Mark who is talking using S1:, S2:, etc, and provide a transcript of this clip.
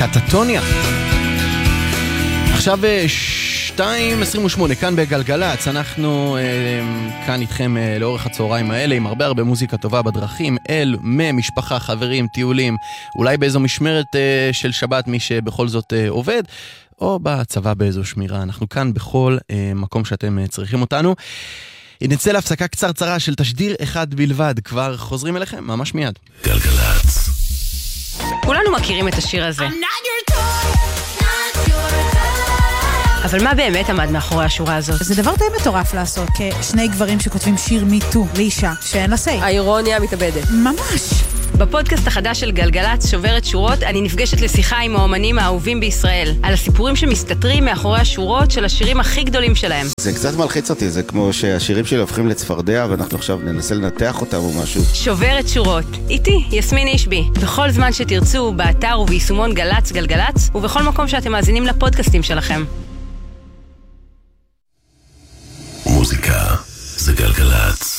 S1: קטטוניה. עכשיו 2:28 כאן בגלגלץ, אנחנו כאן איתכם לאורך הצהריים האלה עם הרבה מוזיקה טובה בדרכים, אל, משפחה, חברים, טיולים, אולי באיזו משמרת של שבת מי שבכל זאת עובד, או בצבא באיזו שמירה. אנחנו כאן בכל מקום שאתם צריכים אותנו. נצא להפסקה קצרצרה של תשדיר אחד בלבד, כבר חוזרים אליכם ממש מיד.
S2: גלגלץ.
S3: כולנו מכירים את השיר הזה. אבל מה באמת עמד מאחורי השורה הזאת?
S4: זה דבר די מטורף לעשות, כשני גברים שכותבים שיר מיטו לאישה שאין לה סי.
S3: האירוניה מתאבדת.
S4: ממש.
S3: בפודקאסט החדש של גלגלץ שוברת שורות, אני נפגשת לשיחה עם האומנים האהובים בישראל, על הסיפורים שמסתתרים מאחורי השורות של השירים הכי גדולים שלהם.
S5: זה קצת מלחיץ אותי, זה כמו שהשירים שלי הופכים לצפרדע, ואנחנו עכשיו ננסה לנתח אותם או משהו.
S3: שוברת שורות, איתי, יסמין אישבי. בכל זמן שתרצו, באתר וביישומון גלץ גלגלץ, ובכל מקום שאתם מאזינים לפודקאסטים שלכם.
S2: מוזיקה זה גלגלץ.